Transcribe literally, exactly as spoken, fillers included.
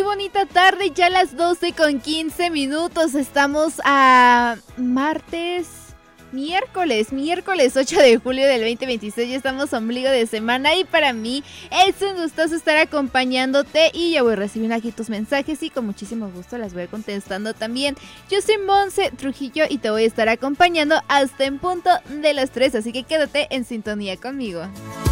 bonita tarde, ya las doce con quince minutos. Estamos a martes, miércoles, miércoles ocho de julio del veinte veintiséis. Ya estamos ombligo de semana y para mí es un gustoso estar acompañándote. Y ya voy recibiendo aquí tus mensajes y con muchísimo gusto las voy contestando también. Yo soy Monse Trujillo y te voy a estar acompañando hasta en punto de las tres, así que quédate en sintonía conmigo.